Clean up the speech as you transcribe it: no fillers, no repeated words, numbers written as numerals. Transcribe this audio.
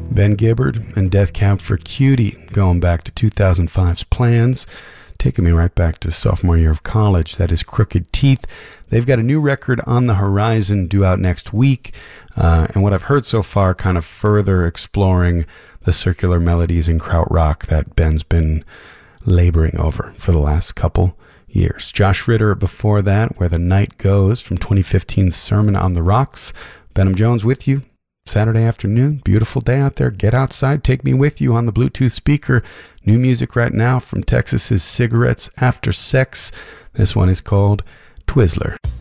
Ben Gibbard and Death Cab for Cutie, going back to 2005's Plans, taking me right back to sophomore year of college. That is Crooked Teeth. They've got a new record on the horizon due out next week, and what I've heard so far kind of further exploring the circular melodies in krautrock that Ben's been laboring over for the last couple years. Josh Ritter before that, Where the Night Goes, from 2015's Sermon on the Rocks. Benham Jones with you Saturday afternoon. Beautiful day out there. Get outside. Take me with you on the Bluetooth speaker. New music right now from Texas's Cigarettes After Sex. This one is called Twizzler.